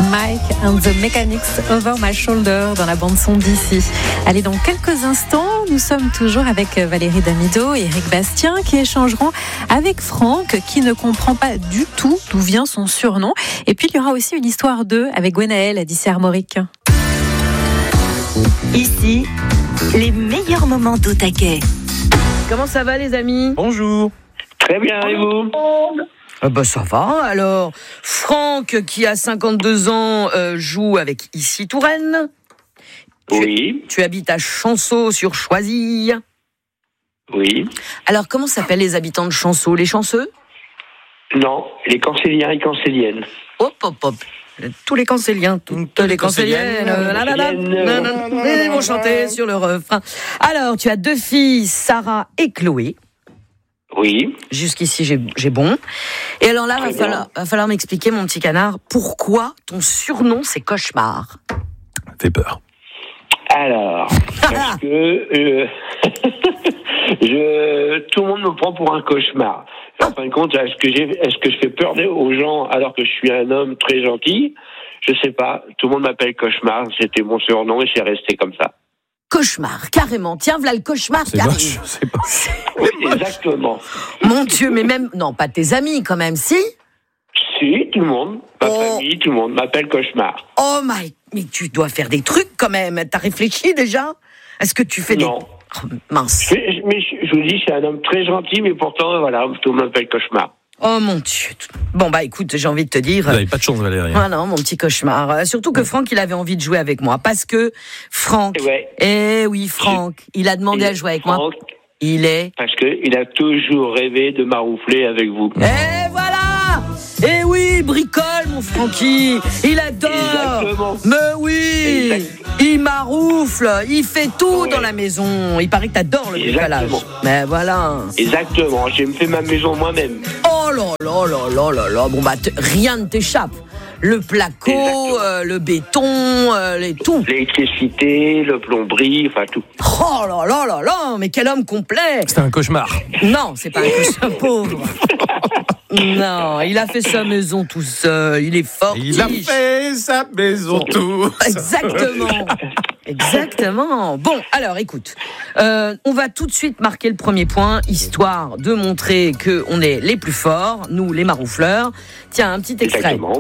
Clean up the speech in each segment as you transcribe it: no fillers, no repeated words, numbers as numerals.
Mike and the Mechanics Over My Shoulder dans la bande-son d'ici. Allez, dans quelques instants, nous sommes toujours avec Valérie Damido et Eric Bastien qui échangeront avec Franck qui ne comprend pas du tout d'où vient son surnom. Et puis, il y aura aussi une histoire d'eux avec Gwenaëlle d'ici Armorique. Ici, les meilleurs moments d'Outaquet. Comment ça va les amis ? Bonjour. Très bien, et vous ? Ça va, alors Franck qui a 52 ans joue avec Issy Touraine. Oui. Tu habites à Chanceau sur Choisy. Oui. Alors comment s'appellent les habitants de Chanceau ? Les chanceux ? Non, les cancéliens et cancéliennes. Hop. Tous les cancéliens, toutes les cancéliennes, ils vont chanter sur le refrain. Alors, tu as 2 filles, Sarah et Chloé. Oui. Jusqu'ici, j'ai bon. Et alors là, va falloir m'expliquer, mon petit canard, pourquoi ton surnom, c'est Cauchemar ? Fais peur. Alors, parce que tout le monde me prend pour un cauchemar. En fin de compte, est-ce que je fais peur aux gens alors que je suis un homme très gentil ? Je sais pas. Tout le monde m'appelle Cauchemar. C'était mon surnom et c'est resté comme ça. Cauchemar, carrément. Tiens, voilà le cauchemar qui arrive. C'est pas... Oui, exactement. Mon Dieu, mais même... Non, pas tes amis quand même, si ? Si, tout le monde. Ma famille, tout le monde m'appelle Cauchemar. Oh mais tu dois faire des trucs quand même. T'as réfléchi déjà ? Est-ce que tu fais Non. Oh, mince. Mais je vous dis, je suis un homme très gentil, mais pourtant, voilà, tout le monde m'appelle Cauchemar. Oh mon Dieu. Bon écoute, j'ai envie de te dire... Vous n'avez pas de chance, Valérie. Ah non, mon petit cauchemar. Surtout que Franck, il avait envie de jouer avec moi. Parce que Franck... Ouais. Eh oui, Franck, il a demandé à jouer avec moi. Il est... Parce qu'il a toujours rêvé de maroufler avec vous. Et voilà. Eh oui, bricole, mon Francky. Il adore. Exactement. Mais oui. Il maroufle. Il fait tout dans la maison. Il paraît que t'adores le bricolage. Mais voilà. Exactement. J'ai fait ma maison moi-même. Oh là là. Bon rien ne t'échappe. Le placo, le béton, tout. L'électricité, le plomberie, enfin tout. Oh là, mais quel homme complet. C'était un cauchemar. Non, c'est pas un cauchemar, pauvre. Non, il a fait sa maison tout seul, il est fort. Il a fait sa maison tout seul. Exactement. Bon, alors écoute, on va tout de suite marquer le premier point, histoire de montrer qu'on est les plus forts, nous les maroufleurs. Tiens, un petit extrait. Exactement.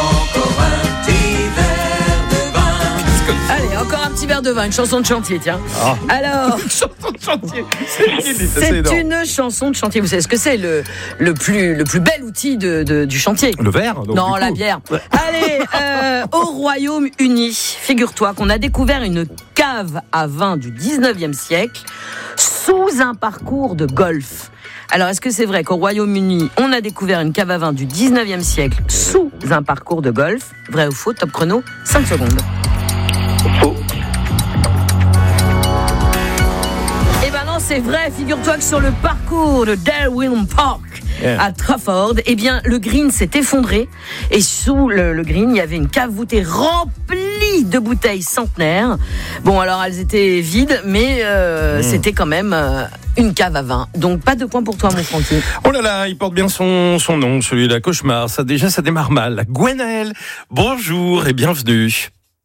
Allez, encore un petit verre de vin, une chanson de chantier, tiens. Ah. Alors, Chanson de chantier. c'est une chanson de chantier. Vous savez ce que c'est, le plus bel outil du chantier? Le verre donc, non, la bière. Ouais. Allez, au Royaume-Uni, figure-toi qu'on a découvert une cave à vin du 19e siècle sous un parcours de golf. Alors, est-ce que c'est vrai qu'au Royaume-Uni, on a découvert une cave à vin du 19e siècle sous un parcours de golf? Vrai ou faux? Top chrono, 5 secondes. Faux. Eh ben non, c'est vrai. Figure-toi que sur le parcours de Darwin Park à Trafford, eh bien, le green s'est effondré et sous le green, il y avait une cave voûtée remplie de bouteilles centenaires. Bon, alors elles étaient vides, mais c'était quand même une cave à vin. Donc pas de point pour toi, mon Francky. Oh là là, il porte bien son nom, celui de la Cauchemar. Ça démarre mal. Gwenaëlle, bonjour et bienvenue.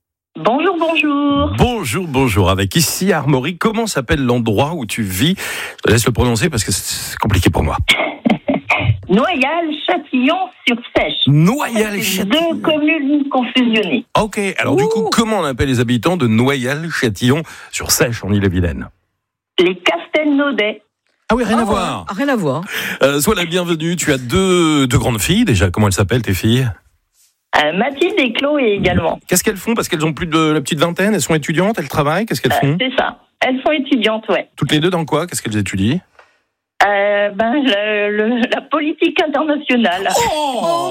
Bonjour. Avec ici Armorique, comment s'appelle l'endroit où tu vis ? Je te laisse le prononcer parce que c'est compliqué pour moi. Noyal-Châtillon-sur-Sèche. Noyal-Châtillon. 2 communes confusionnées. Ok, alors du coup, comment on appelle les habitants de Noyal-Châtillon-sur-Sèche en Ille-et-Vilaine ? Les Castelnaudais. Ah oui, rien à voir. Rien à voir. Sois la bienvenue, tu as deux grandes filles déjà, comment elles s'appellent tes filles ? Mathilde et Chloé également. Qu'est-ce qu'elles font ? Parce qu'elles ont plus de la petite vingtaine, elles sont étudiantes, elles travaillent, qu'est-ce qu'elles font ? C'est ça. Elles sont étudiantes, ouais. Toutes les deux dans quoi ? Qu'est-ce qu'elles étudient ? La politique internationale. Oh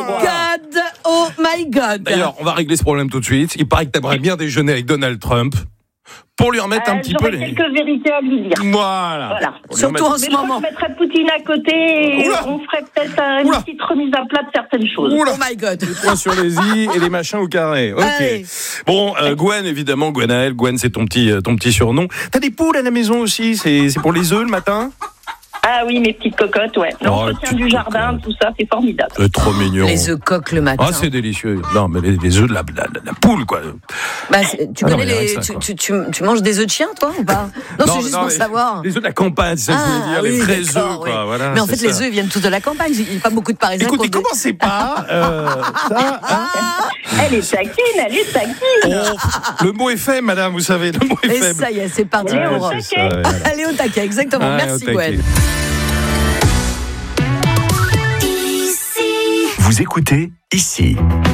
my God. D'ailleurs, on va régler ce problème tout de suite. Il paraît que t'aimerais bien déjeuner avec Donald Trump pour lui remettre un petit peu les... quelques vérités à lui dire. Voilà. Surtout en ce moment. On mettrait Poutine à côté et on ferait peut-être une petite remise à plat de certaines choses. Oh my God. Les points sur les i et les machins au carré. Ok. Allez. Bon, Gwen, évidemment, Gwenaëlle. Gwen, c'est ton petit surnom. T'as des poules à la maison aussi. C'est pour les œufs le matin ? Ah oui, mes petites cocottes, ouais. L'entretien du jardin, tout ça, c'est formidable. C'est trop mignon. Les œufs coques le matin. Ah, c'est délicieux. Non, mais les œufs de la poule, quoi. Bah, tu connais tu manges des œufs de chien, toi, ou pas? Non, c'est juste pour savoir. Les œufs de la campagne, c'est ça que je voulais dire. Les vrais œufs, quoi. Oui. Voilà, mais en fait, les œufs viennent tous de la campagne. Il n'y a pas beaucoup de Parisiens. Écoutez, commencez pas. Ça, hein. Elle est taquine. Oh, le mot est fait, madame, vous savez. Le mot est Et faible. ça y est, c'est parti. Allez au taquet, exactement. Merci, Gwen. Vous écoutez ici.